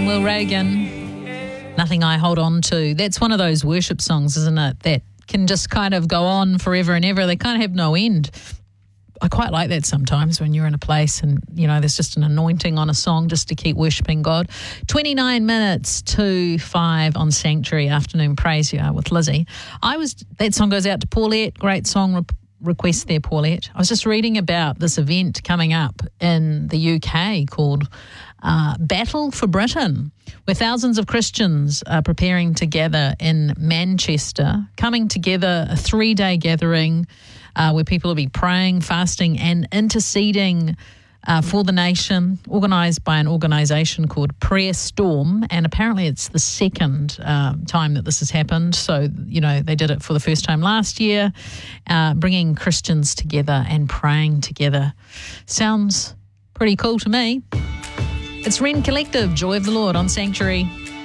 Will Reagan. Nothing I Hold On To. That's one of those worship songs, isn't it? That can just kind of go on forever and ever. They kind of have no end. I quite like that sometimes when you're in a place and, you know, there's just an anointing on a song just to keep worshipping God. 29 minutes to 5 on Sanctuary Afternoon Praise You Are with Lizzie. That song goes out to Paulette. Great song request there, Paulette. I was just reading about this event coming up in the UK called Battle for Britain, where thousands of Christians are preparing to gather in Manchester, coming together, a 3-day gathering where people will be praying, fasting and interceding for the nation, organised by an organisation called Prayer Storm, and apparently it's the second time that this has happened. So, you know, they did it for the first time last year, bringing Christians together and praying together. Sounds pretty cool to me. It's Wren Collective, Joy of the Lord on Sanctuary.